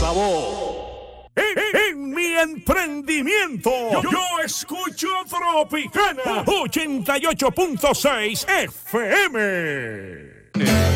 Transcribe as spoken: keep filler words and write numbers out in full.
sabor. En, en mi emprendimiento, yo, yo escucho Tropicana ochenta y ocho punto seis F M.